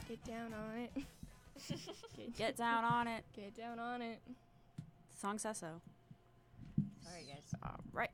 Get down on it. Get down on it. Get down on it. Song says so. Sorry, guys. All right.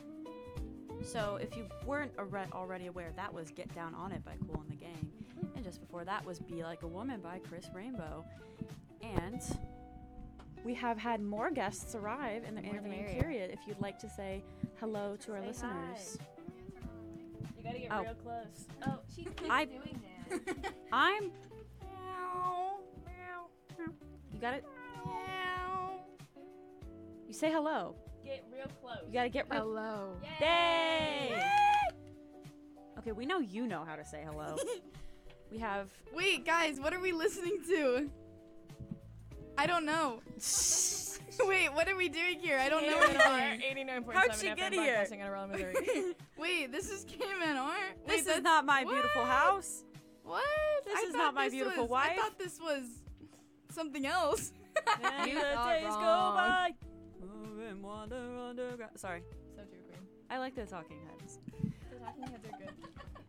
So if you weren't already aware, that was Get Down On It by Kool and the Gang. And just before that was Be Like a Woman by Chris Rainbow. And we have had more guests arrive in the More the intervening merrier. period. If you'd like to say hello to our listeners. You gotta get Oh. real close. Oh, she keeps doing that. I'm... Meow. Meow. You got it? Meow. You say hello. Get real close. You gotta get real... Hello. Yay! Okay, we know you know how to say hello. We have... Wait, guys, what are we listening to? I don't know. Wait, what are we doing here? I don't know anything. 89.7 How'd she FM get here? broadcasting out of Raleigh, Missouri. Wait, this is KMNR? This Wait, is not my beautiful what? house. What? This I is thought not my this beautiful was, wife. I thought this was something else. And You the thought days go wrong. by. Move and wander underground. Sorry. So true, Queen. I like the Talking Heads. The Talking Heads are good.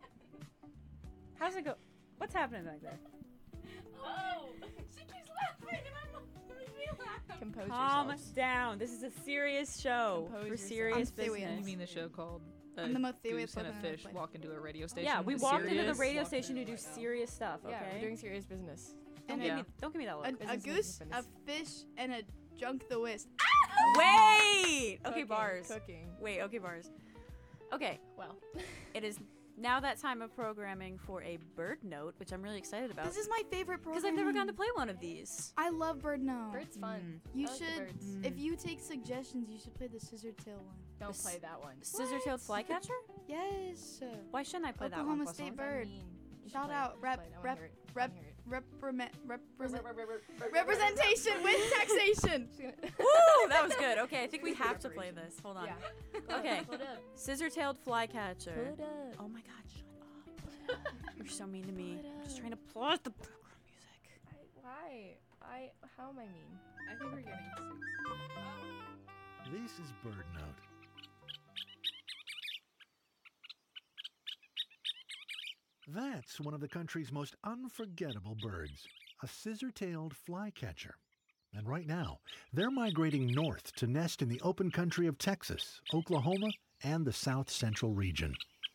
How's it go? What's happening back there? Oh! She keeps laughing and I'm making me laugh. Compose Calm yourselves. down. This is a serious show Compose for yourself. serious I'm Theoia. business. You mean the show called I'm the most Goose and a Theoia Fish play. walk into a radio station? Yeah, we Is walked into the serious? radio station to do serious stuff, okay? Yeah, we're doing serious business. don't, And give yeah. me, don't give me that look. A Business, goose, business, a business. fish, and a junk the whist. Wait! Okay, Cooking, bars. Cooking. Wait, okay, bars. Okay, Well. it is now that time of programming for a bird note, which I'm really excited about. This is my favorite program. Because I've never gotten to play one of these. I love Bird Note. Bird's fun. You I like the should, birds. if you take suggestions, you should play the scissor tail one. Don't This- play that one. Scissor-tailed flycatcher? Yes. Why shouldn't I play Oklahoma that one? State Poisson? Bird. You should Shout play out, it. rep, Play it. I wanna rep, hear it. I rep, wanna hear it. representation with taxation. Woo! That was good. Okay, I think we have to play this. Hold on. Yeah. Okay. Put up. Scissor-tailed flycatcher. Put up. Oh my god, shut up. You're so mean to me. I'm just trying to plot the program music. Why? How am I mean? I think we're getting 6. This is Bird Note. That's one of the country's most unforgettable birds, a scissor-tailed flycatcher. And right now, they're migrating north to nest in the open country of Texas, Oklahoma, and the South Central region.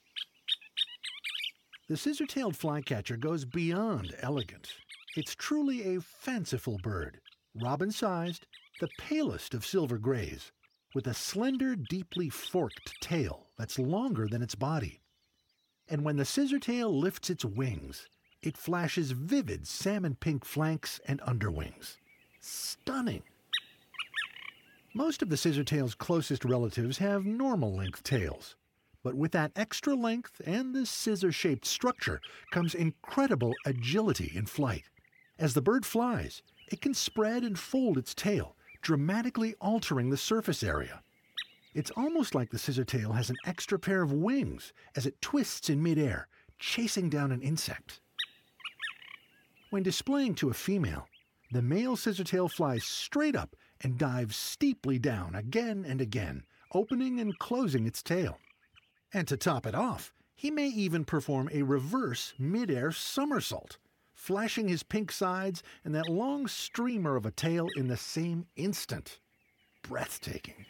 The scissor-tailed flycatcher goes beyond elegant. It's truly a fanciful bird, robin-sized, the palest of silver grays, with a slender, deeply forked tail that's longer than its body. And when the scissortail lifts its wings, it flashes vivid salmon pink flanks and underwings. Stunning! Most of the scissortail's closest relatives have normal length tails. But with that extra length and the scissor-shaped structure comes incredible agility in flight. As the bird flies, it can spread and fold its tail, dramatically altering the surface area. It's almost like the scissortail has an extra pair of wings as it twists in midair, chasing down an insect. When displaying to a female, the male scissortail flies straight up and dives steeply down again and again, opening and closing its tail. And to top it off, he may even perform a reverse midair somersault, flashing his pink sides and that long streamer of a tail in the same instant. Breathtaking.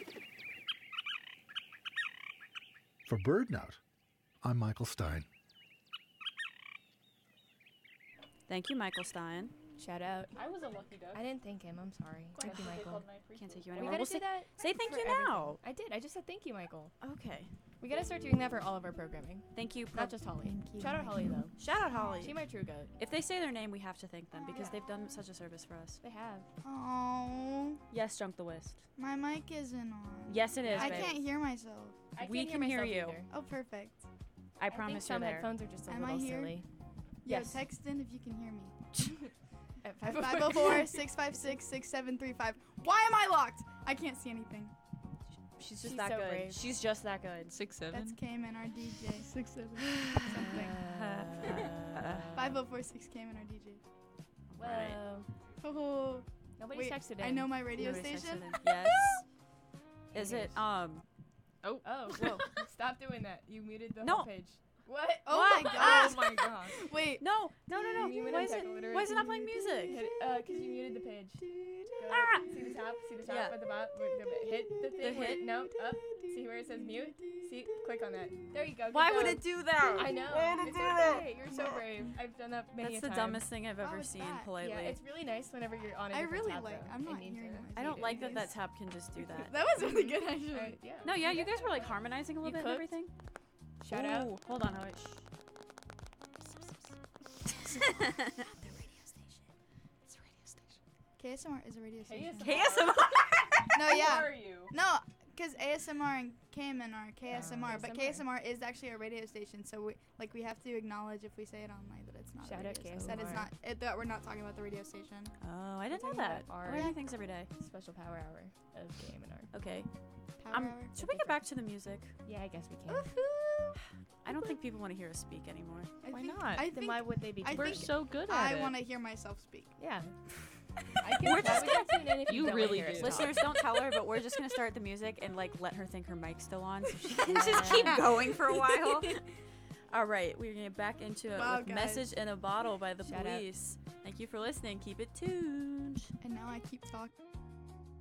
For Bird Note, I'm Michael Stein. Thank you, Michael Stein. Shout out. I was a lucky duck. I didn't thank him. I'm sorry. Thank you, Michael. Can't take you We anywhere. gotta We'll say that. say thank for you everything. now. I did. I just said thank you, Michael. Okay. We gotta start doing that for all of our programming. Thank you. Not just Holly. Thank you, Shout out Holly though. Shout out Holly. She my true goat. If they say their name, we have to thank them because they've done such a service for us. They have. Oh, Yes, Junk the Whist. my mic isn't on. Yes, it is, I babe. can't hear myself. I We can't can hear myself you. either. Oh, perfect. I think promise you're some there. headphones are just a Am I little here? silly. Yo, Yes. text in if you can hear me. At 504-656-6735. Why am I locked? I can't see anything. She's She's just that so good. brave. She's just that good. 6, 7. That's KMNR DJ. 6, 7. Something. 5046 KMNR DJ. Whoa. Oh, Nobody's wait, texted in. I know my radio Nobody's station. texted in. Yes. Is it Fingers. Oh, whoa. Stop doing that. You muted the No. whole page. What? Oh What? my Oh gosh. my gosh. Wait. No. You mean Why in is it? technical literate? Why is it not playing music? Hit, cause you muted the page. Go, Ah! See the top? See the top Yeah. at the bottom? Hit the thing. hit? No, up. See where it says mute? See? Click on that. There you go. Good Why job. would it do that? I know. Why would it It's do that? okay. You're so brave. I've done that many That's a the time. dumbest thing I've ever it's seen. that? Politely. Yeah, it's really nice whenever you're on a I different really tab, like. though. I'm It not needs hearing to- myself. I don't like that anyways. that tab can just do that. That was really good actually. Yeah. No, yeah, you guys were like harmonizing a little You bit and cooked? everything. Shout out. Ooh, hold on, wait. KSMR is a radio station. KSMR. No, Who yeah. are you? No, because ASMR and KMN are KSMR, but ASMR. KSMR is actually a radio station. So we have to acknowledge if we say it online that it's not. Shout a out radio station. That is KSMR. not. That we're not talking about the radio station. Oh, I didn't know talking that. about I our- learn new things every day. Special power hour of game and art. Okay. Power hour. Should we get back to the music? Yeah, I guess we can. Woohoo! I don't think people want to hear us speak anymore. Why think- not? I Then think why would they be? I We're think so good at I it. want to hear myself speak. Yeah. I can, We're just I would tune in if You don't really hear us do. talk. Listeners, don't tell her, but we're just gonna start the music and like let her think her mic's still on, so she can Yeah. just keep going for a while. All right, we're gonna get back into it Wow, with guys. "Message in a Bottle" by the Shout out. Police. Thank you for listening. Keep it tuned. And now I keep talking.